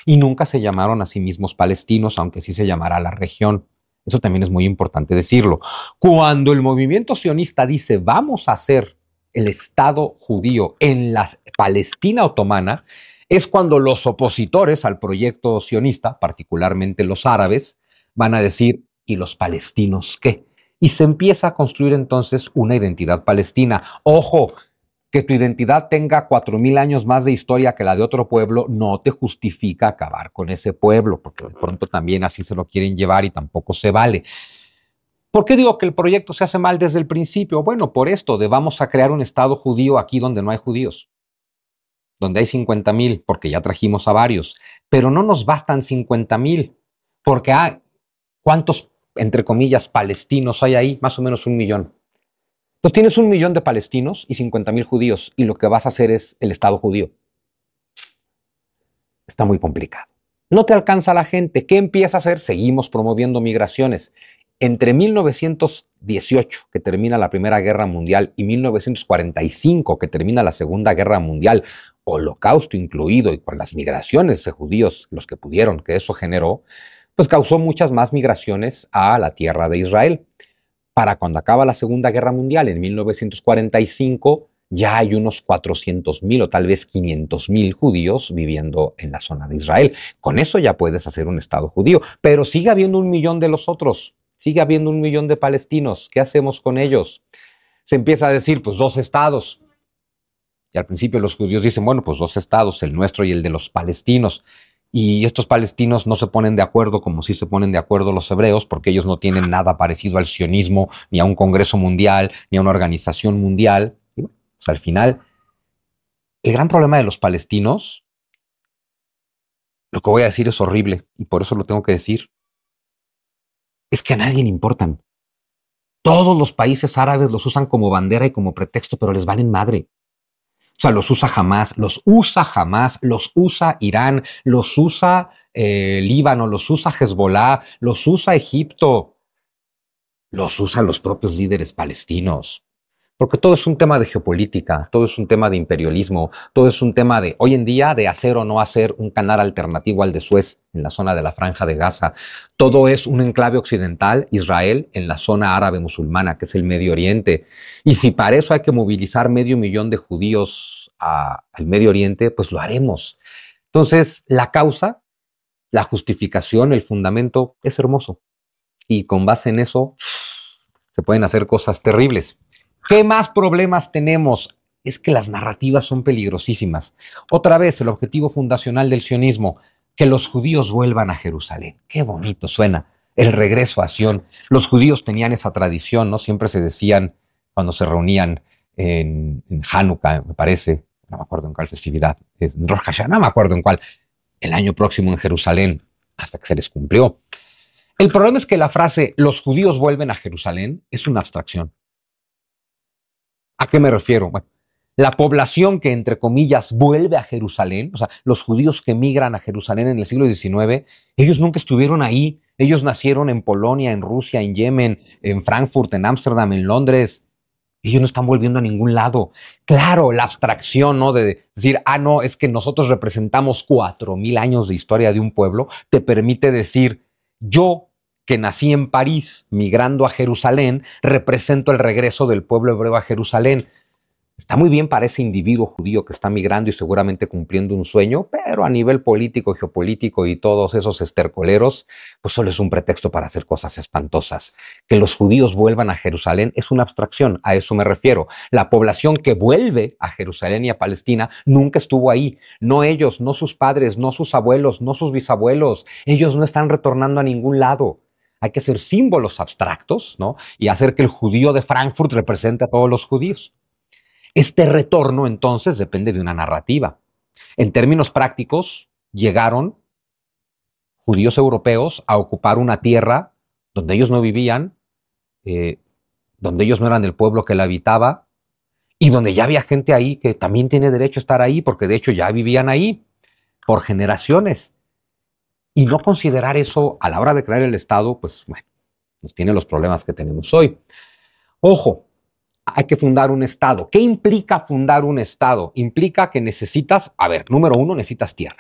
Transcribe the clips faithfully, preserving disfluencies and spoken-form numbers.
y nunca se llamaron a sí mismos palestinos, aunque sí se llamara la región. Eso también es muy importante decirlo. Cuando el movimiento sionista dice vamos a hacer el Estado judío en la Palestina otomana, es cuando los opositores al proyecto sionista, particularmente los árabes, van a decir, ¿y los palestinos qué? Y se empieza a construir entonces una identidad palestina. Ojo, que tu identidad tenga cuatro mil años más de historia que la de otro pueblo no te justifica acabar con ese pueblo, porque de pronto también así se lo quieren llevar y tampoco se vale. ¿Por qué digo que el proyecto se hace mal desde el principio? Bueno, por esto de vamos a crear un Estado judío aquí donde no hay judíos, donde hay cincuenta mil, porque ya trajimos a varios, pero no nos bastan cincuenta mil, porque hay, ¿cuántos, entre comillas, palestinos hay ahí? Más o menos un millón. Pues tienes un millón de palestinos y cincuenta mil judíos, y lo que vas a hacer es el Estado judío. Está muy complicado. No te alcanza la gente. ¿Qué empieza a hacer? Seguimos promoviendo migraciones. Entre mil novecientos dieciocho, que termina la Primera Guerra Mundial, y mil novecientos cuarenta y cinco, que termina la Segunda Guerra Mundial, Holocausto incluido, y con las migraciones de judíos, los que pudieron, que eso generó, pues causó muchas más migraciones a la tierra de Israel. Para cuando acaba la Segunda Guerra Mundial, en mil novecientos cuarenta y cinco, ya hay unos cuatrocientos mil o tal vez quinientos mil judíos viviendo en la zona de Israel. Con eso ya puedes hacer un Estado judío, pero sigue habiendo un millón de los otros, sigue habiendo un millón de palestinos. ¿Qué hacemos con ellos? Se empieza a decir, pues dos estados. Y al principio los judíos dicen, bueno, pues dos estados, el nuestro y el de los palestinos. Y estos palestinos no se ponen de acuerdo como sí se ponen de acuerdo los hebreos, porque ellos no tienen nada parecido al sionismo, ni a un congreso mundial, ni a una organización mundial. Y bueno, pues al final, el gran problema de los palestinos, lo que voy a decir es horrible, y por eso lo tengo que decir, es que a nadie le importan. Todos los países árabes los usan como bandera y como pretexto, pero les valen madre. O sea, los usa Hamás, los usa Hamás, los usa Irán, los usa eh, Líbano, los usa Hezbollah, los usa Egipto, los usan los propios líderes palestinos. Porque todo es un tema de geopolítica, todo es un tema de imperialismo, todo es un tema de, hoy en día, de hacer o no hacer un canal alternativo al de Suez en la zona de la Franja de Gaza. Todo es un enclave occidental, Israel, en la zona árabe musulmana, que es el Medio Oriente. Y si para eso hay que movilizar medio millón de judíos a, al Medio Oriente, pues lo haremos. Entonces, la causa, la justificación, el fundamento es hermoso. Y con base en eso, se pueden hacer cosas terribles. ¿Qué más problemas tenemos? Es que las narrativas son peligrosísimas. Otra vez, el objetivo fundacional del sionismo, que los judíos vuelvan a Jerusalén. Qué bonito suena, el regreso a Sión. Los judíos tenían esa tradición, ¿no? Siempre se decían, cuando se reunían en, en Hanukkah, me parece, no me acuerdo en cuál festividad, en Rosh Hashanah, no me acuerdo en cuál, el año próximo en Jerusalén, hasta que se les cumplió. El problema es que la frase, los judíos vuelven a Jerusalén, es una abstracción. ¿A qué me refiero? Bueno, la población que, entre comillas, vuelve a Jerusalén, o sea, los judíos que migran a Jerusalén en el siglo diecinueve, ellos nunca estuvieron ahí. Ellos nacieron en Polonia, en Rusia, en Yemen, en Frankfurt, en Ámsterdam, en Londres. Ellos no están volviendo a ningún lado. Claro, la abstracción, ¿no? De decir, ah, no, es que nosotros representamos cuatro mil años de historia de un pueblo, te permite decir, yo, que nací en París, migrando a Jerusalén, represento el regreso del pueblo hebreo a Jerusalén. Está muy bien para ese individuo judío que está migrando y seguramente cumpliendo un sueño, pero a nivel político, geopolítico y todos esos estercoleros, pues solo es un pretexto para hacer cosas espantosas. Que los judíos vuelvan a Jerusalén es una abstracción, a eso me refiero. La población que vuelve a Jerusalén y a Palestina nunca estuvo ahí. No ellos, no sus padres, no sus abuelos, no sus bisabuelos. Ellos no están retornando a ningún lado. Hay que hacer símbolos abstractos, ¿no? Y hacer que el judío de Frankfurt represente a todos los judíos. Este retorno, entonces, depende de una narrativa. En términos prácticos, llegaron judíos europeos a ocupar una tierra donde ellos no vivían, eh, donde ellos no eran el pueblo que la habitaba, y donde ya había gente ahí que también tiene derecho a estar ahí, porque de hecho ya vivían ahí por generaciones. Y no considerar eso a la hora de crear el Estado, pues bueno, nos tiene los problemas que tenemos hoy. Ojo, hay que fundar un Estado. ¿Qué implica fundar un Estado? Implica que necesitas, a ver, número uno, necesitas tierra.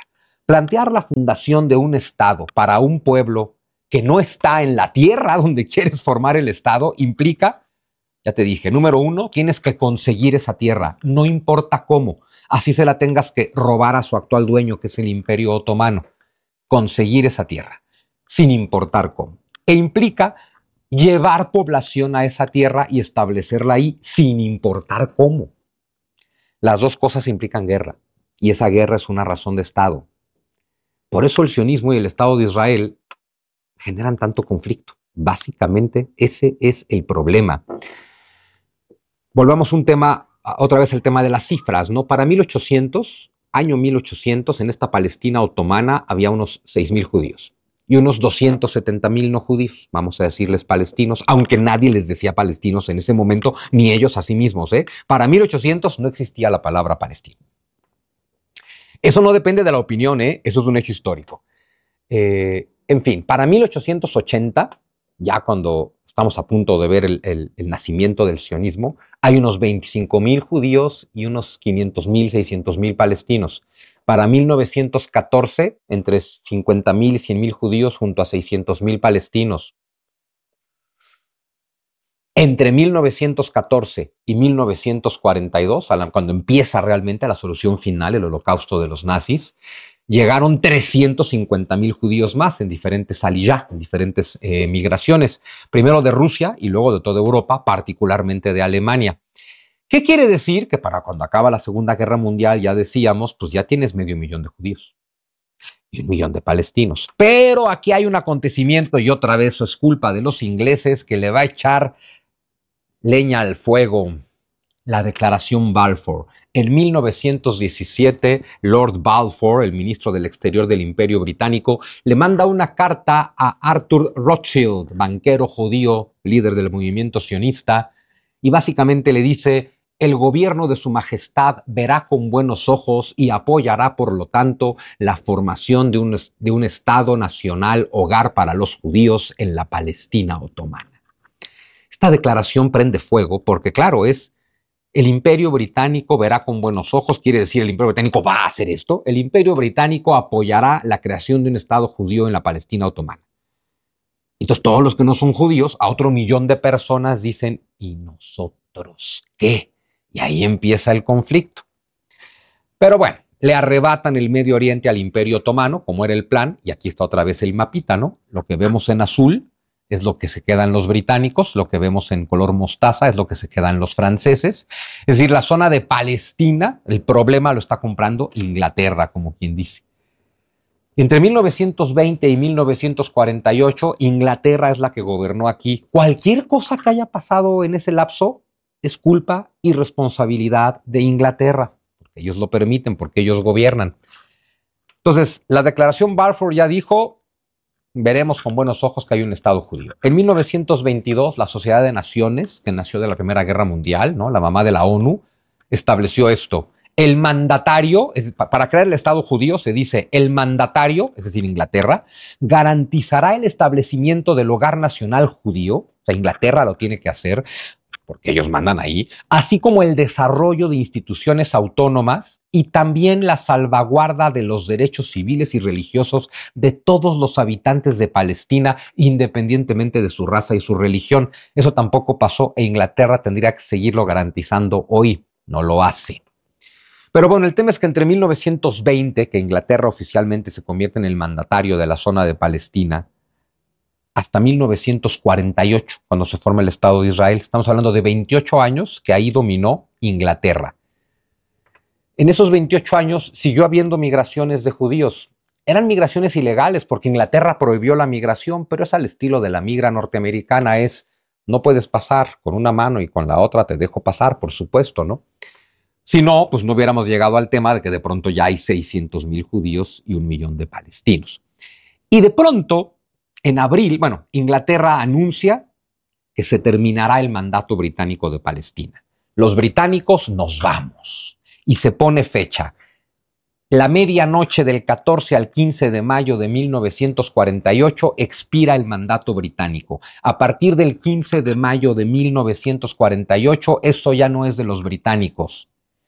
Plantear la fundación de un Estado para un pueblo que no está en la tierra donde quieres formar el Estado implica, ya te dije, número uno, tienes que conseguir esa tierra, no importa cómo, así se la tengas que robar a su actual dueño, que es el Imperio Otomano, conseguir esa tierra, sin importar cómo. E implica llevar población a esa tierra y establecerla ahí, sin importar cómo. Las dos cosas implican guerra, y esa guerra es una razón de Estado. Por eso el sionismo y el Estado de Israel generan tanto conflicto. Básicamente ese es el problema. Volvamos un tema, otra vez el tema de las cifras, ¿no? Para mil ochocientos, año mil ochocientos, en esta Palestina otomana había unos seis mil judíos y unos doscientos setenta mil no judíos, vamos a decirles palestinos, aunque nadie les decía palestinos en ese momento, ni ellos a sí mismos, ¿eh? Para mil ochocientos no existía la palabra palestino. Eso no depende de la opinión, ¿eh? Eso es un hecho histórico. Eh, en fin, para mil ochocientos ochenta, ya cuando estamos a punto de ver el, el, el nacimiento del sionismo, hay unos veinticinco mil judíos y unos quinientos mil, seiscientos mil palestinos. Para mil novecientos catorce, entre cincuenta mil y cien mil judíos junto a seiscientos mil palestinos. Entre mil novecientos catorce y mil novecientos cuarenta y dos, cuando empieza realmente la solución final, el holocausto de los nazis, llegaron trescientos cincuenta mil judíos más en diferentes aliyá, en diferentes eh, migraciones, primero de Rusia y luego de toda Europa, particularmente de Alemania. ¿Qué quiere decir? Que para cuando acaba la Segunda Guerra Mundial, ya decíamos, pues ya tienes medio millón de judíos y un millón de palestinos. Pero aquí hay un acontecimiento, y otra vez eso es culpa de los ingleses, que le va a echar leña al fuego. La Declaración Balfour. En mil novecientos diecisiete, Lord Balfour, el ministro del Exterior del Imperio Británico, le manda una carta a Arthur Rothschild, banquero judío, líder del movimiento sionista, y básicamente le dice: el gobierno de su majestad verá con buenos ojos y apoyará, por lo tanto, la formación de un, de un Estado nacional hogar para los judíos en la Palestina otomana. Esta declaración prende fuego porque, claro, es el Imperio Británico verá con buenos ojos, quiere decir el Imperio Británico va a hacer esto. El Imperio Británico apoyará la creación de un Estado judío en la Palestina otomana. Entonces todos los que no son judíos, a otro millón de personas dicen: ¿y nosotros qué? Y ahí empieza el conflicto. Pero bueno, le arrebatan el Medio Oriente al Imperio Otomano, como era el plan, y aquí está otra vez el mapita, ¿no? Lo que vemos en azul es lo que se quedan los británicos, lo que vemos en color mostaza es lo que se quedan los franceses. Es decir, la zona de Palestina, el problema lo está comprando Inglaterra, como quien dice. Entre mil novecientos veinte y mil novecientos cuarenta y ocho, Inglaterra es la que gobernó aquí. Cualquier cosa que haya pasado en ese lapso es culpa y responsabilidad de Inglaterra, porque ellos lo permiten, porque ellos gobiernan. Entonces, la Declaración Balfour ya dijo: veremos con buenos ojos que hay un Estado judío. En mil novecientos veintidós, la Sociedad de Naciones, que nació de la Primera Guerra Mundial, ¿no?, la mamá de la ONU, estableció esto. El mandatario, es, para crear el Estado judío se dice: el mandatario, es decir, Inglaterra, garantizará el establecimiento del hogar nacional judío, o sea, Inglaterra lo tiene que hacer, porque ellos mandan ahí, así como el desarrollo de instituciones autónomas y también la salvaguarda de los derechos civiles y religiosos de todos los habitantes de Palestina, independientemente de su raza y su religión. Eso tampoco pasó e Inglaterra tendría que seguirlo garantizando hoy. No lo hace. Pero bueno, el tema es que entre mil novecientos veinte, que Inglaterra oficialmente se convierte en el mandatario de la zona de Palestina, hasta mil novecientos cuarenta y ocho, cuando se forma el Estado de Israel. Estamos hablando de veintiocho años que ahí dominó Inglaterra. En esos veintiocho años siguió habiendo migraciones de judíos. Eran migraciones ilegales porque Inglaterra prohibió la migración, pero es al estilo de la migra norteamericana, es: no puedes pasar con una mano y con la otra te dejo pasar, por supuesto, ¿no? Si no, pues no hubiéramos llegado al tema de que de pronto ya hay seiscientos mil judíos y un millón de palestinos. Y de pronto, en abril, bueno, Inglaterra anuncia que se terminará el mandato británico de Palestina. Los británicos nos vamos. Y se pone fecha. La medianoche del catorce al quince de mayo de mil novecientos cuarenta y ocho expira el mandato británico. A partir del quince de mayo de mil novecientos cuarenta y ocho, esto ya no es de los británicos.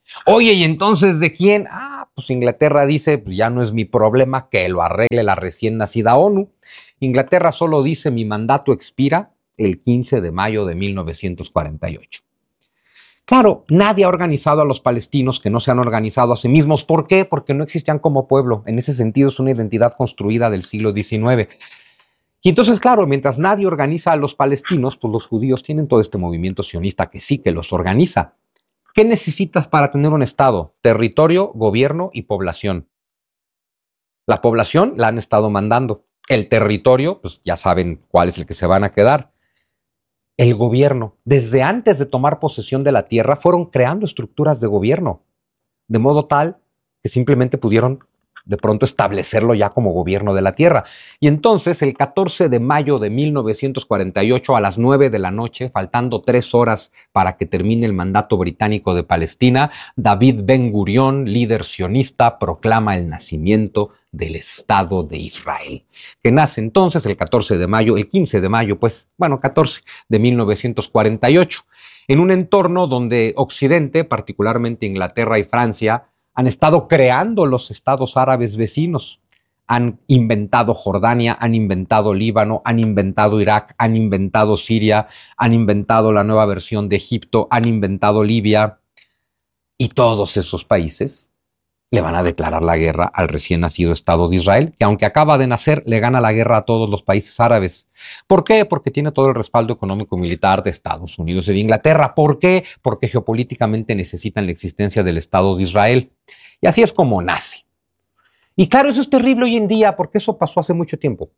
Oye, ¿y entonces de quién? Ah, pues Inglaterra dice, pues ya no es mi problema, que lo arregle la recién nacida ONU. Inglaterra solo dice, mi mandato expira el quince de mayo de mil novecientos cuarenta y ocho. Claro, nadie ha organizado a los palestinos que no se han organizado a sí mismos. ¿Por qué? Porque no existían como pueblo. En ese sentido es una identidad construida del siglo diecinueve. Y entonces, claro, mientras nadie organiza a los palestinos, pues los judíos tienen todo este movimiento sionista que sí que los organiza. ¿Qué necesitas para tener un Estado? Territorio, gobierno y población. La población la han estado mandando. El territorio, pues ya saben cuál es el que se van a quedar. El gobierno, desde antes de tomar posesión de la tierra, fueron creando estructuras de gobierno, de modo tal que simplemente pudieron de pronto establecerlo ya como gobierno de la tierra. Y entonces, el catorce de mayo de mil novecientos cuarenta y ocho, a las nueve de la noche, faltando tres horas para que termine el mandato británico de Palestina, David Ben Gurión, líder sionista, proclama el nacimiento del Estado de Israel, que nace entonces el catorce de mayo, el quince de mayo, pues, bueno, catorce de mil novecientos cuarenta y ocho, en un entorno donde Occidente, particularmente Inglaterra y Francia, han estado creando los estados árabes vecinos. Han inventado Jordania, han inventado Líbano, han inventado Irak, han inventado Siria, han inventado la nueva versión de Egipto, han inventado Libia. Y todos esos países le van a declarar la guerra al recién nacido Estado de Israel, que aunque acaba de nacer, le gana la guerra a todos los países árabes. ¿Por qué? Porque tiene todo el respaldo económico y militar de Estados Unidos y de Inglaterra. ¿Por qué? Porque geopolíticamente necesitan la existencia del Estado de Israel. Y así es como nace. Y claro, eso es terrible hoy en día, porque eso pasó hace mucho tiempo.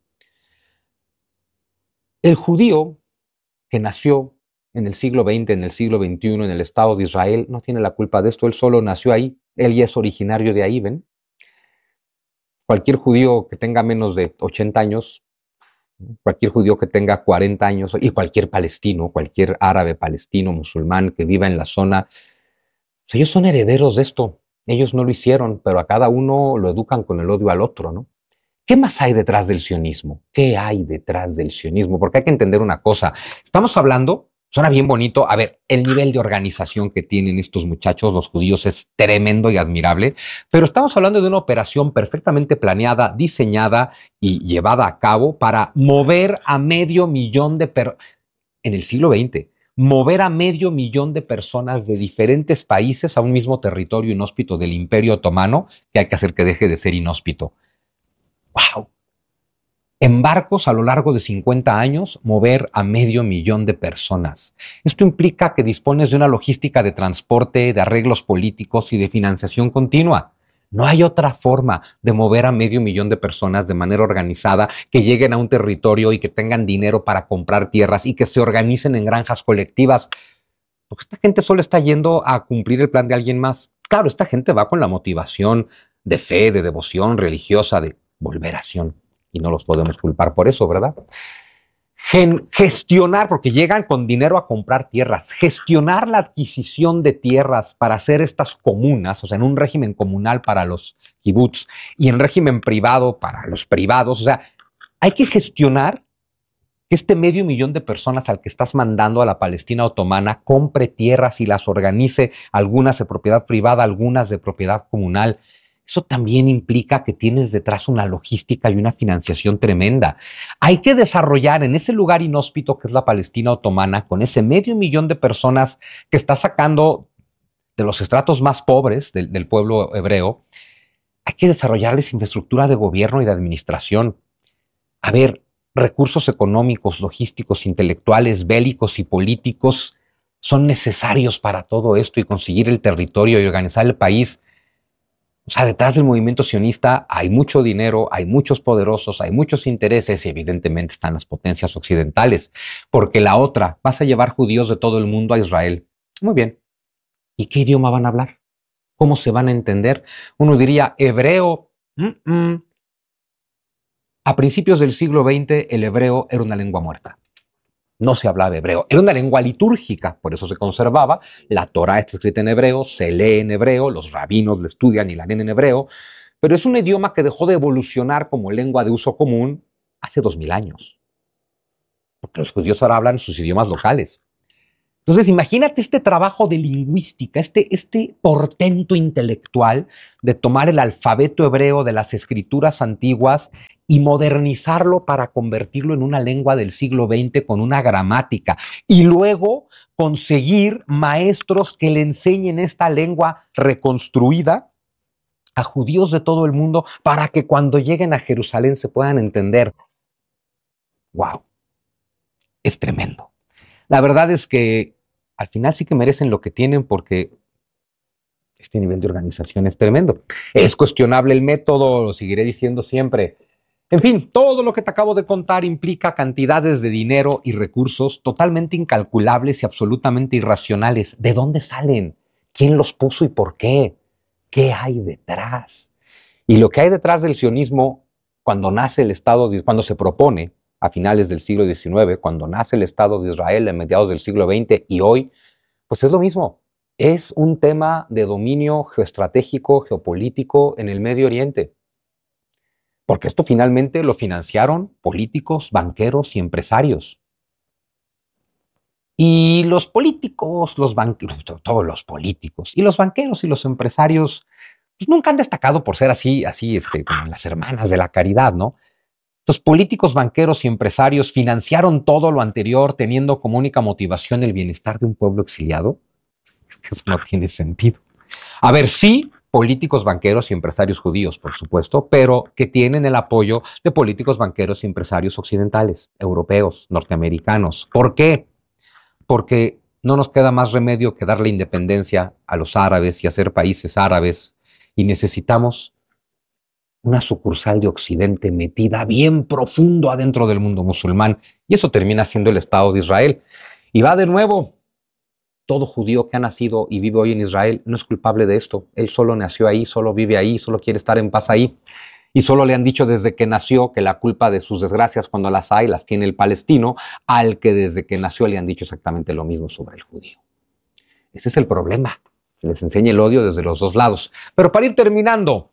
El judío que nació en el siglo veinte, en el siglo veintiuno, en el Estado de Israel, no tiene la culpa de esto, él solo nació ahí, él ya es originario de ahí, ¿ven? Cualquier judío que tenga menos de ochenta años, cualquier judío que tenga cuarenta años y cualquier palestino, cualquier árabe, palestino, musulmán que viva en la zona, pues ellos son herederos de esto. Ellos no lo hicieron, pero a cada uno lo educan con el odio al otro, ¿no? ¿Qué más hay detrás del sionismo? ¿Qué hay detrás del sionismo? Porque hay que entender una cosa. Estamos hablando, suena bien bonito, a ver, el nivel de organización que tienen estos muchachos, los judíos, es tremendo y admirable, pero estamos hablando de una operación perfectamente planeada, diseñada y llevada a cabo para mover a medio millón de personas, en el siglo veinte, mover a medio millón de personas de diferentes países a un mismo territorio inhóspito del Imperio Otomano, que hay que hacer que deje de ser inhóspito. ¡Wow! En barcos a lo largo de cincuenta años, mover a medio millón de personas. Esto implica que dispones de una logística de transporte, de arreglos políticos y de financiación continua. No hay otra forma de mover a medio millón de personas de manera organizada, que lleguen a un territorio y que tengan dinero para comprar tierras y que se organicen en granjas colectivas. Porque esta gente solo está yendo a cumplir el plan de alguien más. Claro, esta gente va con la motivación de fe, de devoción religiosa, de volveración. Y no los podemos culpar por eso, ¿verdad? Gen- gestionar, porque llegan con dinero a comprar tierras, gestionar la adquisición de tierras para hacer estas comunas, o sea, en un régimen comunal para los kibbutz y en régimen privado para los privados. O sea, hay que gestionar que este medio millón de personas al que estás mandando a la Palestina otomana compre tierras y las organice, algunas de propiedad privada, algunas de propiedad comunal. Eso también implica que tienes detrás una logística y una financiación tremenda. Hay que desarrollar en ese lugar inhóspito que es la Palestina otomana, con ese medio millón de personas que está sacando de los estratos más pobres del, del pueblo hebreo, hay que desarrollarles infraestructura de gobierno y de administración. A ver, recursos económicos, logísticos, intelectuales, bélicos y políticos son necesarios para todo esto y conseguir el territorio y organizar el país. O sea, detrás del movimiento sionista hay mucho dinero, hay muchos poderosos, hay muchos intereses y evidentemente están las potencias occidentales, porque la otra, vas a llevar judíos de todo el mundo a Israel. Muy bien. ¿Y qué idioma van a hablar? ¿Cómo se van a entender? Uno diría hebreo. Mm -mm. A principios del siglo veinte, el hebreo era una lengua muerta. No se hablaba hebreo. Era una lengua litúrgica, por eso se conservaba. La Torá está escrita en hebreo, se lee en hebreo, los rabinos la estudian y la leen en hebreo, pero es un idioma que dejó de evolucionar como lengua de uso común hace dos mil años, porque los judíos ahora hablan sus idiomas locales. Entonces, imagínate este trabajo de lingüística, este, este portento intelectual de tomar el alfabeto hebreo de las escrituras antiguas y modernizarlo para convertirlo en una lengua del siglo veinte con una gramática. Y luego conseguir maestros que le enseñen esta lengua reconstruida a judíos de todo el mundo para que cuando lleguen a Jerusalén se puedan entender. ¡Wow! Es tremendo. La verdad es que al final sí que merecen lo que tienen porque este nivel de organización es tremendo. Es cuestionable el método, lo seguiré diciendo siempre. En fin, todo lo que te acabo de contar implica cantidades de dinero y recursos totalmente incalculables y absolutamente irracionales. ¿De dónde salen? ¿Quién los puso y por qué? ¿Qué hay detrás? Y lo que hay detrás del sionismo cuando nace el Estado, de, cuando se propone a finales del siglo diecinueve, cuando nace el Estado de Israel en mediados del siglo veinte y hoy, pues es lo mismo. Es un tema de dominio geoestratégico, geopolítico en el Medio Oriente. Porque esto finalmente lo financiaron políticos, banqueros y empresarios. Y los políticos, los banqueros, todos los políticos, y los banqueros y los empresarios, pues nunca han destacado por ser así, así, este, como las hermanas de la caridad, ¿no? Los políticos, banqueros y empresarios financiaron todo lo anterior teniendo como única motivación el bienestar de un pueblo exiliado. Eso no tiene sentido. A ver, sí, políticos, banqueros y empresarios judíos, por supuesto, pero que tienen el apoyo de políticos, banqueros y empresarios occidentales, europeos, norteamericanos. ¿Por qué? Porque no nos queda más remedio que darle independencia a los árabes y hacer países árabes, y necesitamos una sucursal de Occidente metida bien profundo adentro del mundo musulmán, y eso termina siendo el Estado de Israel. Y va de nuevo, todo judío que ha nacido y vive hoy en Israel no es culpable de esto. Él solo nació ahí, solo vive ahí, solo quiere estar en paz ahí. Y solo le han dicho desde que nació que la culpa de sus desgracias cuando las hay las tiene el palestino, al que desde que nació le han dicho exactamente lo mismo sobre el judío. Ese es el problema. Se les enseña el odio desde los dos lados. Pero para ir terminando,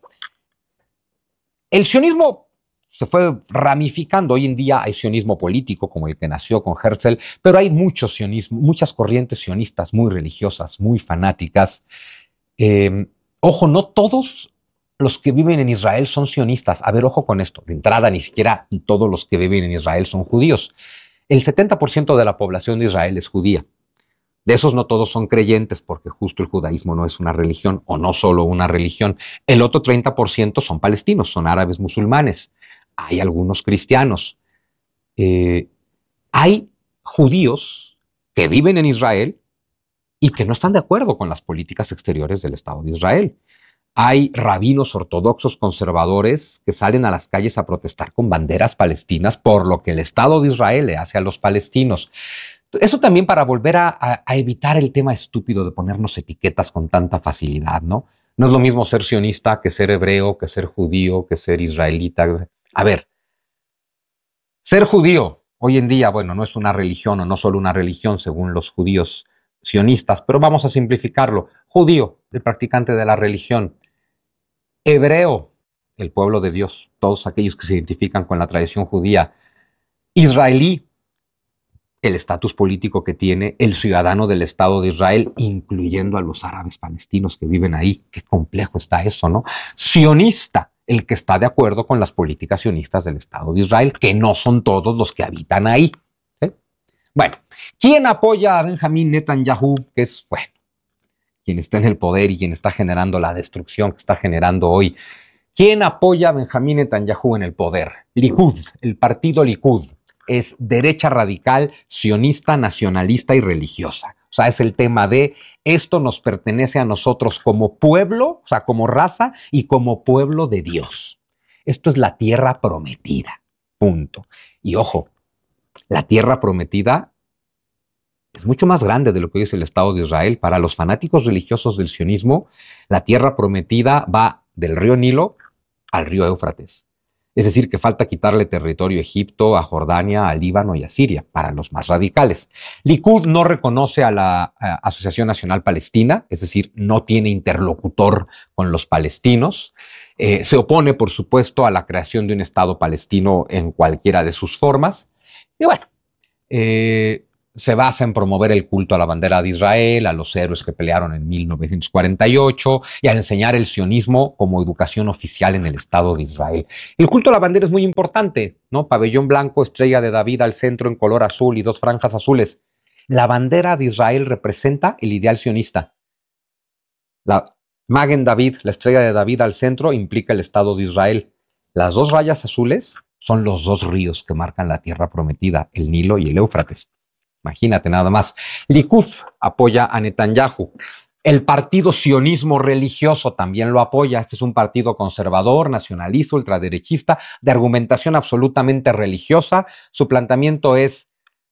el sionismo se fue ramificando. Hoy en día hay sionismo político, como el que nació con Herzl, pero hay muchos sionismo, muchas corrientes sionistas muy religiosas, muy fanáticas. Eh, ojo, no todos los que viven en Israel son sionistas. A ver, ojo con esto. De entrada, ni siquiera todos los que viven en Israel son judíos. El setenta por ciento de la población de Israel es judía. De esos no todos son creyentes, porque justo el judaísmo no es una religión, o no solo una religión. El otro treinta por ciento son palestinos, son árabes musulmanes. Hay algunos cristianos. Eh, hay judíos que viven en Israel y que no están de acuerdo con las políticas exteriores del Estado de Israel. Hay rabinos ortodoxos conservadores que salen a las calles a protestar con banderas palestinas por lo que el Estado de Israel le hace a los palestinos. Eso también para volver a, a, a evitar el tema estúpido de ponernos etiquetas con tanta facilidad, ¿no? No es lo mismo ser sionista que ser hebreo, que ser judío, que ser israelita. A ver, ser judío hoy en día, bueno, no es una religión o no solo una religión según los judíos sionistas, pero vamos a simplificarlo. Judío, el practicante de la religión. Hebreo, el pueblo de Dios, todos aquellos que se identifican con la tradición judía. Israelí, el estatus político que tiene el ciudadano del Estado de Israel, incluyendo a los árabes palestinos que viven ahí. Qué complejo está eso, ¿no? Sionista, el que está de acuerdo con las políticas sionistas del Estado de Israel, que no son todos los que habitan ahí. ¿Eh? Bueno, ¿quién apoya a Benjamín Netanyahu? Que es, bueno, quien está en el poder y quien está generando la destrucción que está generando hoy. ¿Quién apoya a Benjamín Netanyahu en el poder? Likud, el partido Likud. Es derecha radical, sionista, nacionalista y religiosa. O sea, es el tema de esto nos pertenece a nosotros como pueblo, o sea, como raza y como pueblo de Dios. Esto es la tierra prometida, punto. Y ojo, la tierra prometida es mucho más grande de lo que hoy es el Estado de Israel. Para los fanáticos religiosos del sionismo, la tierra prometida va del río Nilo al río Éufrates. Es decir, que falta quitarle territorio a Egipto, a Jordania, a Líbano y a Siria, para los más radicales. Likud no reconoce a la a Asociación Nacional Palestina, es decir, no tiene interlocutor con los palestinos. Eh, se opone, por supuesto, a la creación de un Estado palestino en cualquiera de sus formas. Y bueno, eh, se basa en promover el culto a la bandera de Israel, a los héroes que pelearon en mil novecientos cuarenta y ocho y a enseñar el sionismo como educación oficial en el Estado de Israel. El culto a la bandera es muy importante, ¿no? Pabellón blanco, estrella de David al centro en color azul y dos franjas azules. La bandera de Israel representa el ideal sionista. La Magen David, la estrella de David al centro, implica el Estado de Israel. Las dos rayas azules son los dos ríos que marcan la tierra prometida, el Nilo y el Éufrates. Imagínate nada más. Likud apoya a Netanyahu. El partido sionismo religioso también lo apoya. Este es un partido conservador, nacionalista, ultraderechista, de argumentación absolutamente religiosa. Su planteamiento es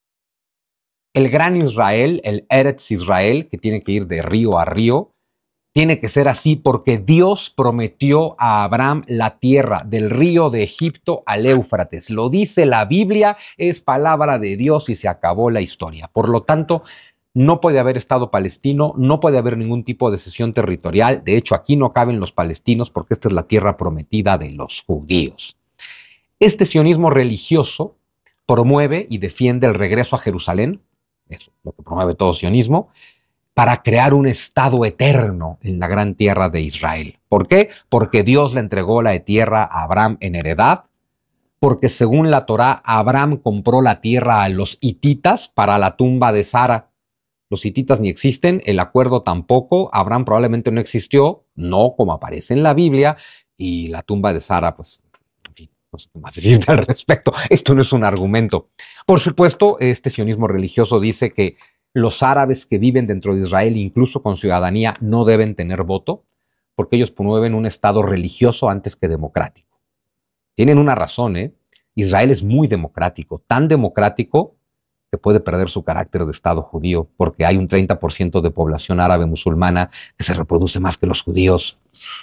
el gran Israel, el Eretz Israel, que tiene que ir de río a río. Tiene que ser así porque Dios prometió a Abraham la tierra del río de Egipto al Éufrates. Lo dice la Biblia, es palabra de Dios y se acabó la historia. Por lo tanto, no puede haber Estado palestino, no puede haber ningún tipo de cesión territorial. De hecho, aquí no caben los palestinos porque esta es la tierra prometida de los judíos. Este sionismo religioso promueve y defiende el regreso a Jerusalén, eso es lo que promueve todo sionismo, para crear un estado eterno en la gran tierra de Israel. ¿Por qué? Porque Dios le entregó la tierra a Abraham en heredad, porque según la Torá, Abraham compró la tierra a los hititas para la tumba de Sara. Los hititas ni existen, el acuerdo tampoco, Abraham probablemente no existió, no como aparece en la Biblia, y la tumba de Sara, pues, en fin, no sé qué más decirte al respecto. Esto no es un argumento. Por supuesto, este sionismo religioso dice que los árabes que viven dentro de Israel, incluso con ciudadanía, no deben tener voto, porque ellos promueven un Estado religioso antes que democrático. Tienen una razón, ¿eh? Israel es muy democrático, tan democrático que puede perder su carácter de Estado judío, porque hay un treinta por ciento de población árabe musulmana que se reproduce más que los judíos.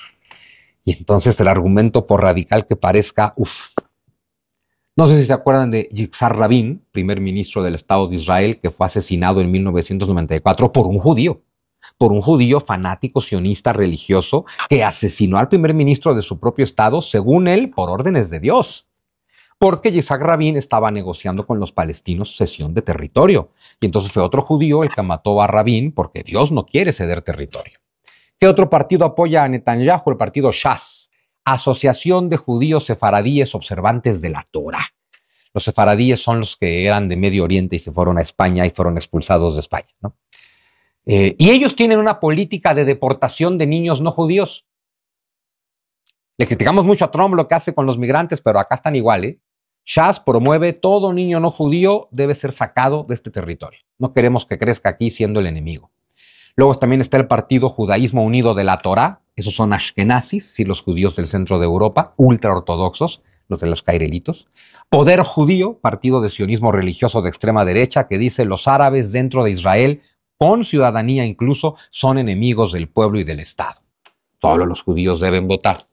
Y entonces el argumento, por radical que parezca, uff. No sé si se acuerdan de Yitzhak Rabin, primer ministro del Estado de Israel, que fue asesinado en mil novecientos noventa y cuatro por un judío, por un judío fanático sionista religioso que asesinó al primer ministro de su propio Estado, según él, por órdenes de Dios. Porque Yitzhak Rabin estaba negociando con los palestinos cesión de territorio. Y entonces fue otro judío el que mató a Rabin porque Dios no quiere ceder territorio. ¿Qué otro partido apoya a Netanyahu? El partido Shas, Asociación de Judíos Sefaradíes Observantes de la Torá. Los sefaradíes son los que eran de Medio Oriente y se fueron a España y fueron expulsados de España, ¿no? Eh, y ellos tienen una política de deportación de niños no judíos. Le criticamos mucho a Trump lo que hace con los migrantes, pero acá están igual, ¿eh? Shas promueve todo niño no judío debe ser sacado de este territorio. No queremos que crezca aquí siendo el enemigo. Luego también está el partido Judaísmo Unido de la Torá. Esos son ashkenazis, y los judíos del centro de Europa, ultraortodoxos, los de los cairelitos. Poder Judío, partido de sionismo religioso de extrema derecha, que dice los árabes dentro de Israel, con ciudadanía incluso, son enemigos del pueblo y del Estado. Solo los judíos deben votar.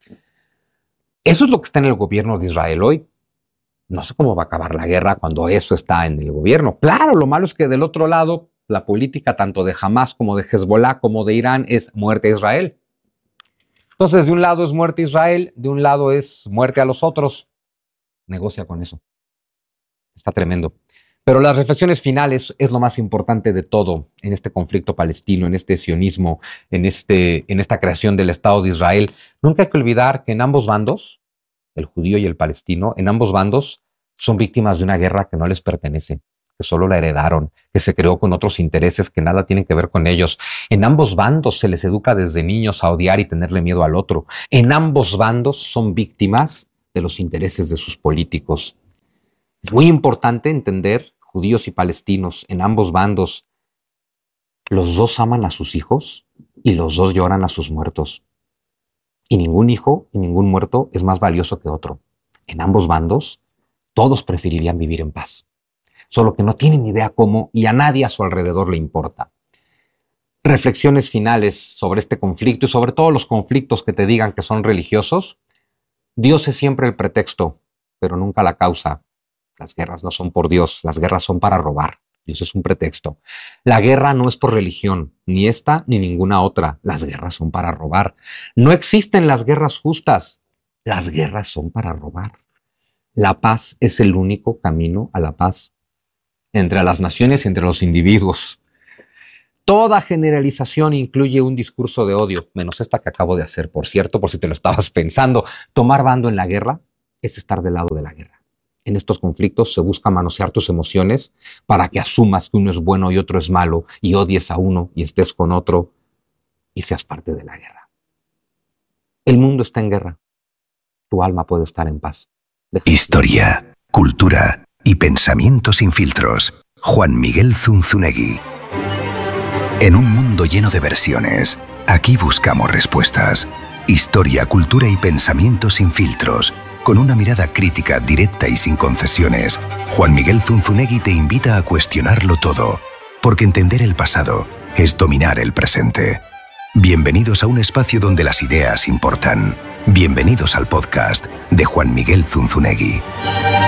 Eso es lo que está en el gobierno de Israel hoy. No sé cómo va a acabar la guerra cuando eso está en el gobierno. Claro, lo malo es que del otro lado, la política tanto de Hamas como de Hezbollah como de Irán es muerte a Israel. Entonces, de un lado es muerte a Israel, de un lado es muerte a los otros. Negocia con eso. Está tremendo. Pero las reflexiones finales es lo más importante de todo en este conflicto palestino, en este sionismo, en, este, en esta creación del Estado de Israel. Nunca hay que olvidar que en ambos bandos, el judío y el palestino, en ambos bandos son víctimas de una guerra que no les pertenece, que solo la heredaron, que se creó con otros intereses que nada tienen que ver con ellos. En ambos bandos se les educa desde niños a odiar y tenerle miedo al otro. En ambos bandos son víctimas de los intereses de sus políticos. Es muy importante entender, judíos y palestinos, en ambos bandos, los dos aman a sus hijos y los dos lloran a sus muertos. Y ningún hijo y ningún muerto es más valioso que otro. En ambos bandos, todos preferirían vivir en paz. Solo que no tienen idea cómo y a nadie a su alrededor le importa. Reflexiones finales sobre este conflicto y sobre todo los conflictos que te digan que son religiosos. Dios es siempre el pretexto, pero nunca la causa. Las guerras no son por Dios, las guerras son para robar. Dios es un pretexto. La guerra no es por religión, ni esta ni ninguna otra. Las guerras son para robar. No existen las guerras justas. Las guerras son para robar. La paz es el único camino a la paz. entre las naciones y entre los individuos. Toda generalización incluye un discurso de odio, menos esta que acabo de hacer, por cierto, por si te lo estabas pensando. Tomar bando en la guerra es estar del lado de la guerra. En estos conflictos se busca manosear tus emociones para que asumas que uno es bueno y otro es malo, y odies a uno y estés con otro y seas parte de la guerra. El mundo está en guerra. Tu alma puede estar en paz. Déjame. Historia, cultura y pensamiento sin filtros. Juan Miguel Zunzunegui. En un mundo lleno de versiones, aquí buscamos respuestas. Historia, cultura y pensamiento sin filtros. Con una mirada crítica, directa y sin concesiones, Juan Miguel Zunzunegui te invita a cuestionarlo todo, porque entender el pasado es dominar el presente. Bienvenidos a un espacio donde las ideas importan. Bienvenidos al podcast de Juan Miguel Zunzunegui.